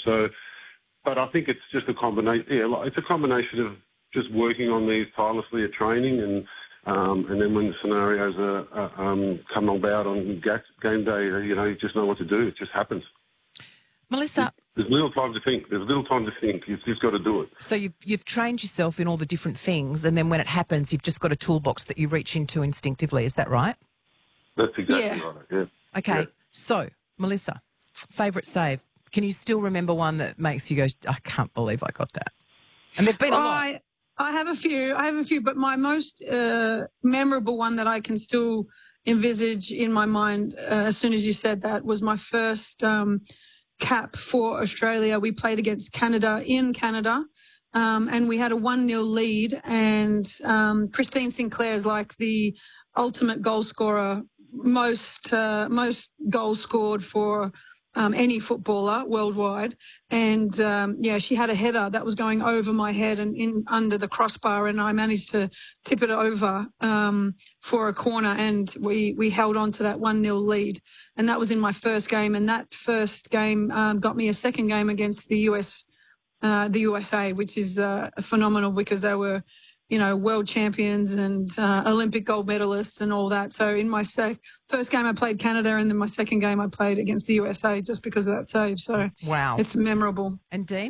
So, but I think it's just a combination. Yeah, it's a combination of just working on these tirelessly at training, and then when the scenarios come about on game day, you just know what to do. It just happens. Melissa, there's little time to think. You've just got to do it. So you've trained yourself in all the different things, and then when it happens, you've just got a toolbox that you reach into instinctively. Is that right? That's exactly right. Yeah. Okay. Yeah. So, Melissa, favourite save. Can you still remember one that makes you go, I can't believe I got that? And there's been a lot. I have a few, but my most memorable one that I can still envisage in my mind as soon as you said that was my first cap for Australia. We played against Canada in Canada, and we had a 1-0 lead, and Christine Sinclair is like the ultimate goal scorer, most goals scored for any footballer worldwide. And, she had a header that was going over my head and in under the crossbar, and I managed to tip it over for a corner, and we held on to that 1-0 lead. And that was in my first game, and that first game got me a second game against the USA, which is phenomenal because they were, world champions and Olympic gold medalists and all that. So in my first game I played Canada, and then my second game I played against the USA just because of that save. So wow, it's memorable. And Dean?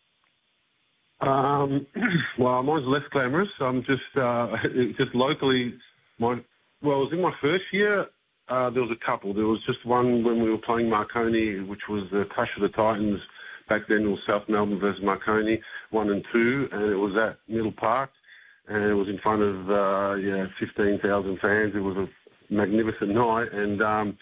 Well, mine's less glamorous. I'm just locally. It was in my first year. There was a couple. There was just one when we were playing Marconi, which was the Clash of the Titans. Back then it was South Melbourne versus Marconi, 1 and 2, and it was at Middle Park. And it was in front of 15,000 fans. It was a magnificent night, and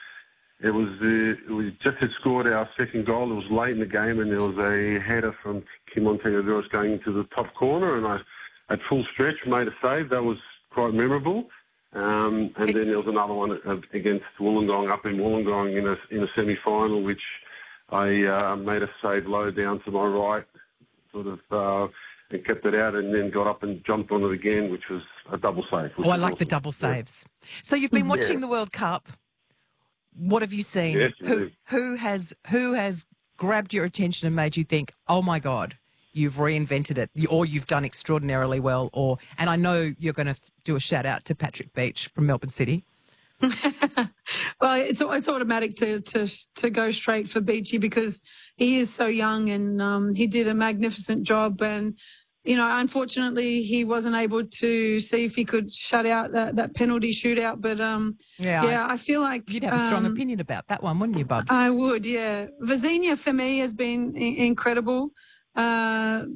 we just had scored our second goal. It was late in the game, and there was a header from Kim Monteneros going into the top corner, and I, at full stretch, made a save. That was quite memorable. And then there was another one against Wollongong up in Wollongong in a semi-final, which I made a save low down to my right, sort of. And kept it out, and then got up and jumped on it again, which was a double save. I like the double saves. Yeah. So you've been watching the World Cup. What have you seen? Yes, who has grabbed your attention and made you think, oh my God, you've reinvented it, or you've done extraordinarily well, and I know you're going to do a shout out to Patrick Beach from Melbourne City. Well, it's automatic to go straight for Beachy because he is so young, and he did a magnificent job. And unfortunately, he wasn't able to see if he could shut out that penalty shootout. But I feel like you'd have a strong opinion about that one, wouldn't you, Bubs? I would, yeah. Vizinha for me has been incredible. The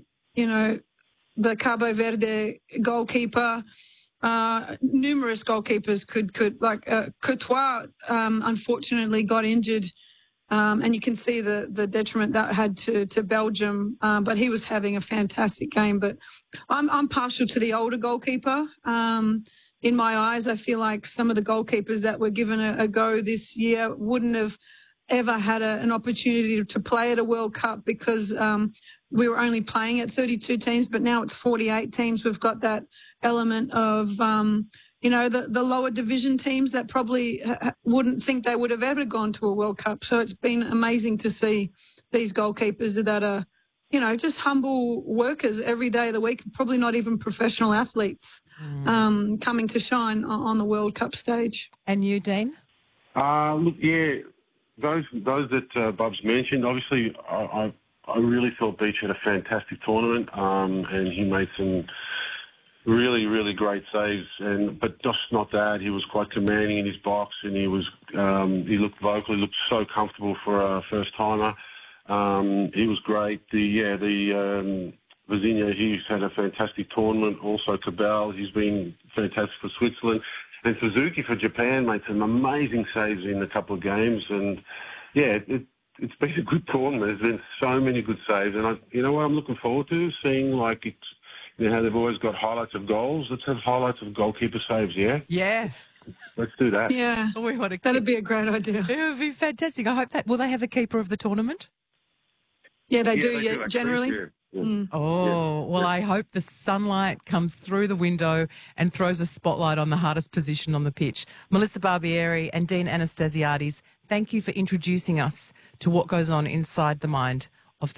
Cabo Verde goalkeeper. Numerous goalkeepers could like Courtois unfortunately got injured, and you can see the detriment that had to Belgium, but he was having a fantastic game. But I'm partial to the older goalkeeper. In my eyes, I feel like some of the goalkeepers that were given a go this year wouldn't have ever had an opportunity to play at a World Cup because we were only playing at 32 teams, but now it's 48 teams. We've got that element of, the lower division teams that probably wouldn't think they would have ever gone to a World Cup. So it's been amazing to see these goalkeepers that are, just humble workers every day of the week, probably not even professional athletes, coming to shine on the World Cup stage. And you, Dean? Look, yeah, those that Bubs mentioned, obviously I really thought Beach had a fantastic tournament, and he made some really, really great saves. But just not that, he was quite commanding in his box, and he looked vocal. He looked so comfortable for a first timer. He was great. Vizinha, he's had a fantastic tournament. Also Cabal, he's been fantastic for Switzerland, and Suzuki for Japan made some amazing saves in a couple of games. And yeah, it's been a good tournament. There's been so many good saves, and what I'm looking forward to seeing, like, how they've always got highlights of goals. Let's have highlights of goalkeeper saves. Yeah. Yeah. Let's do that. Yeah. That'd be a great idea. It would be fantastic. I hope that. Will they have a keeper of the tournament? Yeah, they do. Generally. Yeah. Well, I hope the sunlight comes through the window and throws a spotlight on the hardest position on the pitch. Melissa Barbieri and Dean Anastasiades, thank you for introducing us to what goes on inside the mind